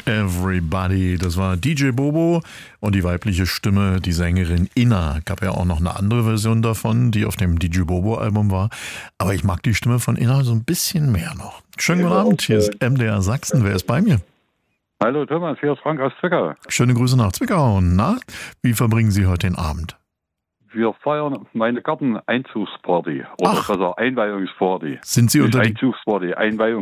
Everybody. Das war DJ Bobo und die weibliche Stimme, die Sängerin Inna. Gab ja auch noch eine andere Version davon, die auf dem DJ Bobo Album war. Aber ich mag die Stimme von Inna so ein bisschen mehr noch. Schönen guten Abend, hier ist MDR Sachsen. Wer ist bei mir? Hallo Thomas, hier ist Frank aus Zwickau. Schöne Grüße nach Zwickau. Na, wie verbringen Sie heute den Abend? Wir feiern meine Garteneinzugsparty. Oder besser Einweihungsparty. Sind Sie Nicht unter die... Einzugsparty, Einweihungsparty.